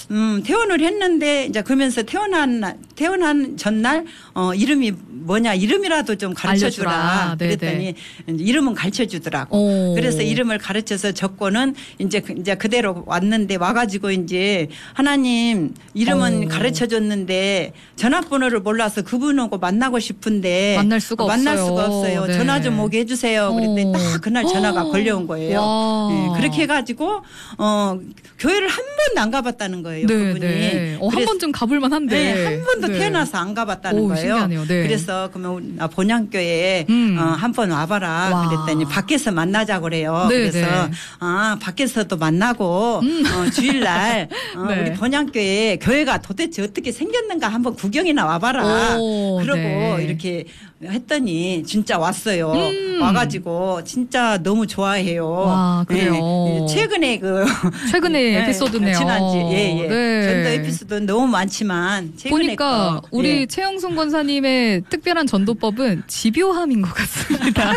퇴원을 했는데 이제 그러면서 퇴원한 전날 이름이 뭐냐 이름이라도 좀 가르쳐 주라 그랬더니 이름은 가르쳐 주더라고. 그래서 이름을 가르쳐서 적고는 이제 그대로 왔는데 와가지고 이제 하나님 이름은 가르쳐 줬는데 전화번호를 몰라서 그분하고 만나고 싶은데 만날 수가 없어요. 네. 전화 좀 오게 해주세요. 그랬더니 딱 그날 전화가 걸려온 거예요. 네, 그렇게 해가지고 교회를 한 번도 안 가봤다는 거예요. 네, 그분이. 네. 한 번쯤 가볼 만한데. 네, 한 번도 태어나서 안 가봤다는 거예요. 신기하네요. 네. 그래서 그러면 본향교회에 한번 와봐라. 그랬더니 밖에서 만나자 그래요. 네, 그래서 네. 밖에서도 만나고 주일날 네. 우리 본향교회 교회가 도대체 어떻게 생겼는가 한번 구경이나 와봐라. 그러고 네. 이렇게 했더니 진짜 왔어요. 와가지고 진짜 너무 좋아해요. 와, 그래요. 네. 최근에 에피소드네요. 지난주 네. 전도 에피소드 너무 많지만 최근에 보니까 우리 최영순 권사님의 특별한 전도법은 집요함인 것 같습니다.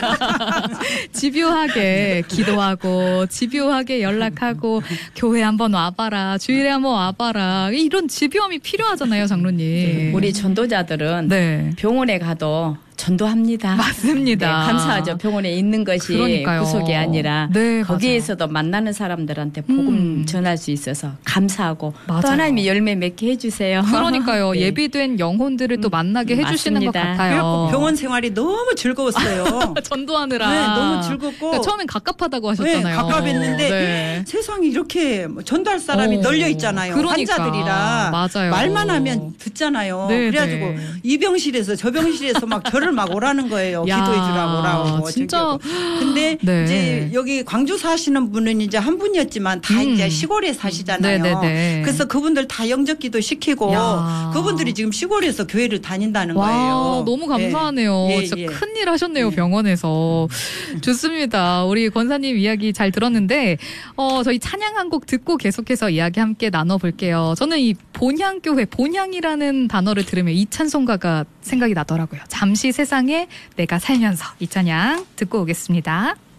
집요하게 기도하고 집요하게 연락하고 교회 한번 와봐라. 주일에 한번 와봐라. 이런 집요함이 필요하잖아요, 장로님. 우리 전도자들은 병원에 가도 전도합니다. 맞습니다. 네, 감사하죠. 병원에 있는 것이 그러니까요. 구속이 아니라 네, 거기에서도 만나는 사람들한테 복음 전할 수 있어서 감사하고 또 하나님이 열매 맺게 해주세요. 그러니까요. 네. 예비된 영혼들을 또 만나게 해주시는 것 같아요. 병원 생활이 너무 즐거웠어요. 전도하느라. 네, 너무 즐겁고. 그러니까 처음엔 갑갑하다고 하셨잖아요. 네, 갑갑했는데 세상에 이렇게 전도할 사람이 널려 있잖아요. 그러니까. 환자들이라. 맞아요. 말만 하면 듣잖아요. 네, 그래가지고 이 병실에서 저 병실에서 막 저를 막 오라는 거예요. 기도해 주라고 오라고. 진짜. 근데 이제 여기 광주 사시는 분은 이제 한 분이었지만 다 이제 시골에 사시잖아요. 그래서 그분들 다 영접기도 시키고 그분들이 지금 시골에서 교회를 다닌다는 거예요. 너무 감사하네요. 진짜 큰일 하셨네요. 병원에서. 좋습니다. 우리 권사님 이야기 잘 들었는데 저희 찬양 한 곡 듣고 계속해서 이야기 함께 나눠볼게요. 저는 이 본향교회, 본향이라는 단어를 들으면 이 찬송가가 생각이 나더라고요. 잠시 세상에 내가 살면서 이 찬양 듣고 오겠습니다.